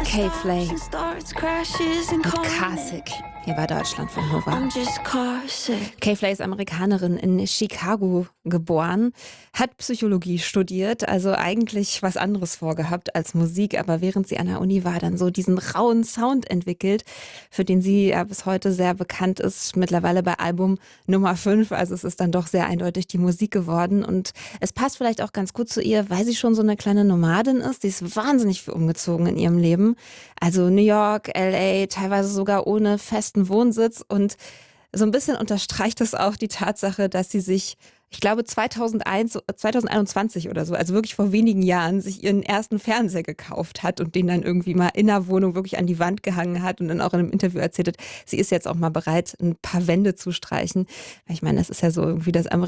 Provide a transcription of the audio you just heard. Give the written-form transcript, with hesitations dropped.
K-Flay mit Carsick hier bei Deutschlandfunk Nova. K-Flay ist Amerikanerin, in Chicago geboren, hat Psychologie studiert, also eigentlich was anderes vorgehabt als Musik, aber während sie an der Uni war, dann so diesen rauen Sound entwickelt, für den sie ja bis heute sehr bekannt ist, mittlerweile bei Album Nummer 5, also es ist dann doch sehr eindeutig die Musik geworden und es passt vielleicht auch ganz gut zu ihr, weil sie schon so eine kleine Nomadin ist, die ist wahnsinnig viel umgezogen in ihrem Leben, also New York, LA, teilweise sogar ohne festen Wohnsitz und so ein bisschen unterstreicht es auch die Tatsache, dass sie sich, ich glaube 2021 oder so, also wirklich vor wenigen Jahren, sich ihren ersten Fernseher gekauft hat und den dann irgendwie mal in der Wohnung wirklich an die Wand gehangen hat und dann auch in einem Interview erzählt hat, sie ist jetzt auch mal bereit, ein paar Wände zu streichen. Ich meine, das ist ja so irgendwie das